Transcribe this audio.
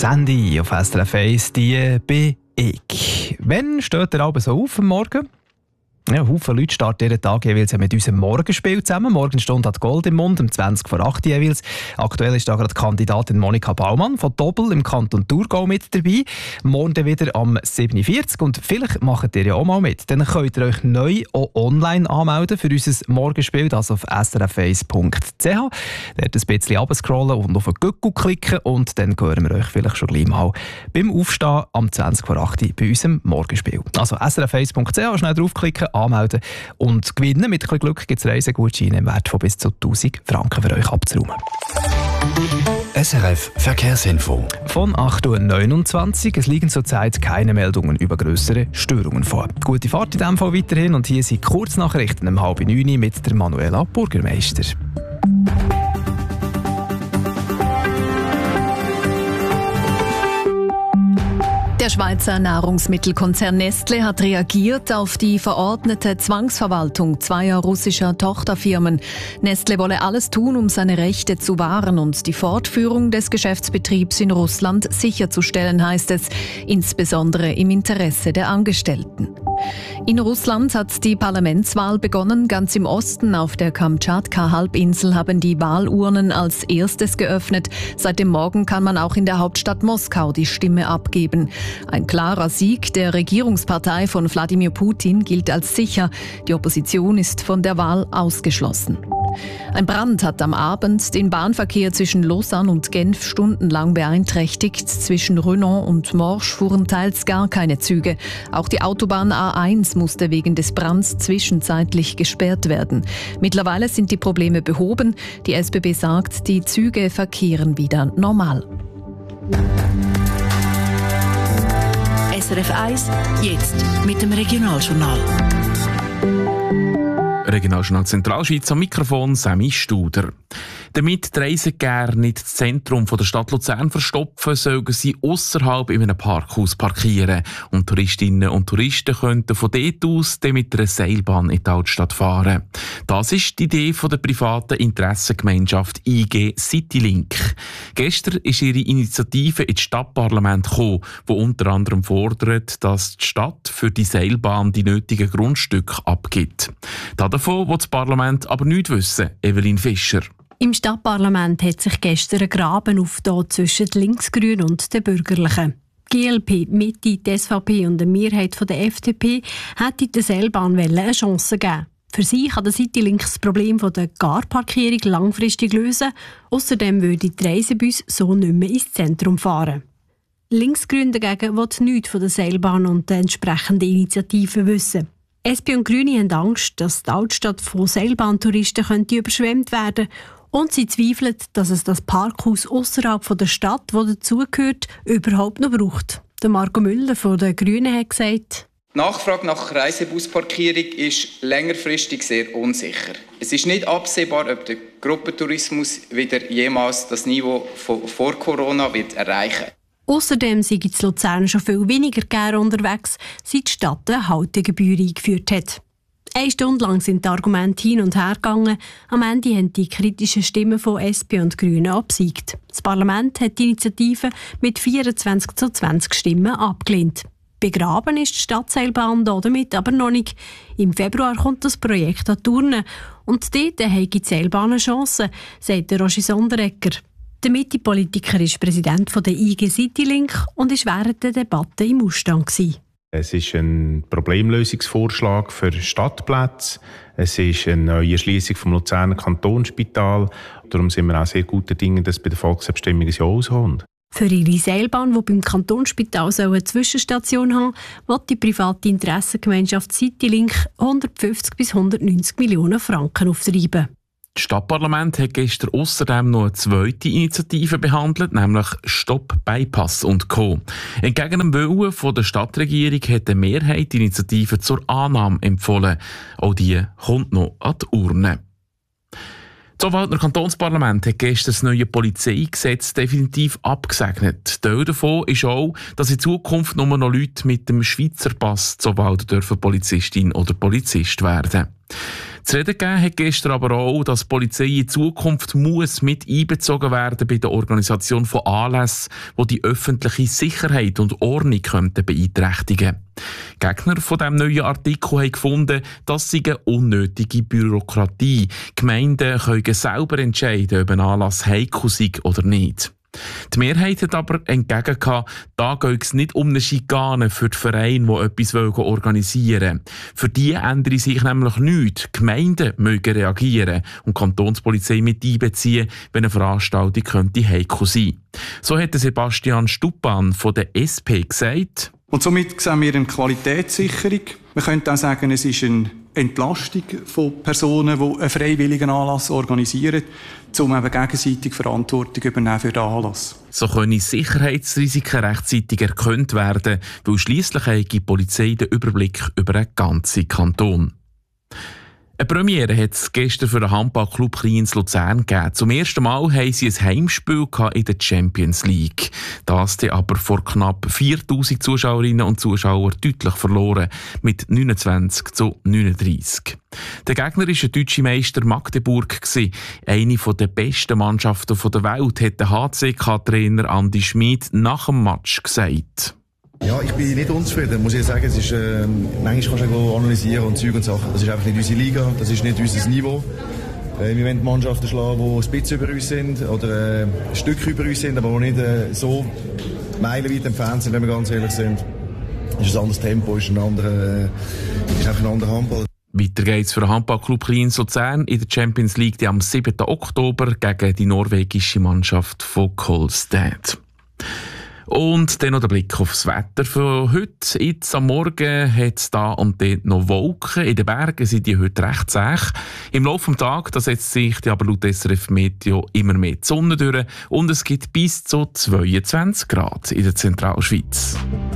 Sandy auf SRF 1, die bin ich. Wann steht ihr abends so auf am Morgen? Ja, Haufen Leute starten ihren Tag jeweils mit unserem Morgenspiel zusammen. Morgenstunde hat Gold im Mund, um 20 vor 8 jeweils. Aktuell ist da gerade Kandidatin Monika Baumann von Doppel im Kanton Thurgau mit dabei. Morgen dann wieder am 7.40 Uhr und vielleicht macht ihr ja auch mal mit. Dann könnt ihr euch neu auch online anmelden für unser Morgenspiel, das auf srf1.ch. Dort ein bisschen runterscrollen und auf den Guckel klicken und dann hören wir euch vielleicht schon gleich mal beim Aufstehen am 20 vor 8 Uhr bei unserem Morgenspiel. Also srf1.ch, schnell draufklicken, anmelden und gewinnen. Mit ein bisschen Glück gibt es Reisegutscheine im Wert von bis zu 1000 Franken für euch abzuräumen. SRF Verkehrsinfo. Von 8.29 Uhr. Es liegen zurzeit keine Meldungen über grössere Störungen vor. Gute Fahrt in diesem Fall weiterhin und hier sind Kurznachrichten um 8.30 Uhr mit der Manuela Burgermeister. Der Schweizer Nahrungsmittelkonzern Nestlé hat reagiert auf die verordnete Zwangsverwaltung zweier russischer Tochterfirmen. Nestlé wolle alles tun, um seine Rechte zu wahren und die Fortführung des Geschäftsbetriebs in Russland sicherzustellen, heißt es, insbesondere im Interesse der Angestellten. In Russland hat die Parlamentswahl begonnen. Ganz im Osten auf der Kamtschatka-Halbinsel haben die Wahlurnen als erstes geöffnet. Seit dem Morgen kann man auch in der Hauptstadt Moskau die Stimme abgeben. Ein klarer Sieg der Regierungspartei von Wladimir Putin gilt als sicher. Die Opposition ist von der Wahl ausgeschlossen. Ein Brand hat am Abend den Bahnverkehr zwischen Lausanne und Genf stundenlang beeinträchtigt. Zwischen Renan und Morges fuhren teils gar keine Züge. Auch die Autobahn A1 musste wegen des Brands zwischenzeitlich gesperrt werden. Mittlerweile sind die Probleme behoben. Die SBB sagt, die Züge verkehren wieder normal. SRF 1, jetzt mit dem Regionaljournal. Regionaljournal Zentralschweiz, am Mikrofon Sammy Studer. Damit die Reisegänger nicht das Zentrum der Stadt Luzern verstopfen, sollen sie ausserhalb in einem Parkhaus parkieren. Und Touristinnen und Touristen könnten von dort aus mit einer Seilbahn in die Altstadt fahren. Das ist die Idee der privaten Interessengemeinschaft IG Citylink. Gestern ist ihre Initiative ins Stadtparlament gekommen, die unter anderem fordert, dass die Stadt für die Seilbahn die nötigen Grundstücke abgibt. Davon will das Parlament aber nichts wissen, Evelyn Fischer. Im Stadtparlament hat sich gestern ein Graben aufgetan zwischen den Linksgrünen und den Bürgerlichen. Die GLP, Mitte, die SVP und eine Mehrheit der FDP hätte der Seilbahn eine Chance geben. Für sie kann der Citylink das Problem der Garparkierung langfristig lösen. Außerdem würde die Reisebus so nicht mehr ins Zentrum fahren. Linksgrün dagegen will nichts von der Seilbahn und der entsprechenden Initiative wissen. SP und Grüne haben Angst, dass die Altstadt von Seilbahntouristen überschwemmt werden könnte. Und sie zweifeln, dass es das Parkhaus ausserhalb der Stadt, das dazugehört, überhaupt noch braucht. Der Marco Müller von den Grünen hat gesagt: Die Nachfrage nach Reisebusparkierung ist längerfristig sehr unsicher. Es ist nicht absehbar, ob der Gruppentourismus wieder jemals das Niveau von vor Corona wird erreichen. Außerdem sind in Luzern schon viel weniger Gäste unterwegs, seit die Stadt eine Haltegebühr eingeführt hat. 1 Stunde lang sind die Argumente hin und her gegangen. Am Ende haben die kritischen Stimmen von SP und Grünen abgesiegt. Das Parlament hat die Initiative mit 24:20 Stimmen abgelehnt. Begraben ist die Stadtseilbahn damit aber noch nicht. Im Februar kommt das Projekt an die Urne. Und dort hat die Seilbahn eine Chance, sagt Roger Sonderegger. Der Mitte-Politiker ist Präsident der IG Citylink und war während der Debatte im Ausstand. Es ist ein Problemlösungsvorschlag für Stadtplätze. Es ist eine neue Erschliessung vom Luzerner Kantonsspital. Darum sind wir auch sehr guter Dinge, dass bei der Volksabstimmung ein Ja rauskommt. Für ihre Seilbahn, die beim Kantonsspital eine Zwischenstation haben soll, will die private Interessengemeinschaft Citylink 150 bis 190 Millionen Franken auftreiben. Das Stadtparlament hat gestern außerdem noch eine zweite Initiative behandelt, nämlich Stopp Bypass und Co. Entgegen dem Willen von der Stadtregierung hat eine Mehrheit die Initiative zur Annahme empfohlen. Auch die kommt noch an die Urne. Das Obwaldner Kantonsparlament hat gestern das neue Polizeigesetz definitiv abgesegnet. Teil davon ist auch, dass in Zukunft nur noch Leute mit dem Schweizer Pass zu Obwalden dürfen Polizistin oder Polizist werden. Zu reden gegeben hat gestern aber auch, dass die Polizei in Zukunft muss mit einbezogen werden bei der Organisation von Anlässen, die die öffentliche Sicherheit und Ordnung könnten beeinträchtigen. Gegner von diesem neuen Artikel haben gefunden, das sei eine unnötige Bürokratie. Gemeinden können selber entscheiden, ob ein Anlass heikel sei oder nicht. Die Mehrheit hat aber entgegengehalten, da geht es nicht um eine Schikane für die Vereine, die etwas organisieren wollen. Für die ändere sich nämlich nichts. Die Gemeinden mögen reagieren und die Kantonspolizei mit einbeziehen, wenn eine Veranstaltung könnte heikel sein. So hat Sebastian Stuppan von der SP gesagt. Und somit sehen wir eine Qualitätssicherung. Man könnte auch sagen, es ist eine Entlastung von Personen, die einen freiwilligen Anlass organisieren, um eben gegenseitig Verantwortung übernehmen für den Anlass. So können Sicherheitsrisiken rechtzeitig erkannt werden, weil schliesslich hat die Polizei den Überblick über den ganzen Kanton. Eine Premiere hat es gestern für den Handballclub Kriens Luzern gegeben. Zum ersten Mal haben sie ein Heimspiel in der Champions League. Das aber vor knapp 4000 Zuschauerinnen und Zuschauern deutlich verloren, mit 29:39. Der Gegner war der deutsche Meister Magdeburg. Eine der besten Mannschaften der Welt, hat der HCK-Trainer Andi Schmid nach dem Match gesagt. Ja, ich bin nicht unzufrieden, muss ich sagen. Es ist, manchmal kannst du analysieren und Zeug und Sachen. Das ist einfach nicht unsere Liga, das ist nicht unser Niveau. Wir wollen Mannschaften schlagen, die ein bisschen über uns sind oder ein Stück über uns sind, aber die nicht so meilenweit entfernt sind, wenn wir ganz ehrlich sind. Es ist ein anderes Tempo, ist einfach ein anderer Handball. Weiter geht's für den Handballclub Kriens Luzern in der Champions League am 7. Oktober gegen die norwegische Mannschaft von Kolstad. Und dann noch der Blick aufs Wetter für heute. Jetzt am Morgen hat es da und dort noch Wolken. In den Bergen sind die heute recht zäh. Im Laufe des Tages setzt sich die aber laut SRF Meteo immer mehr die Sonne durch und es gibt bis zu 22 Grad in der Zentralschweiz.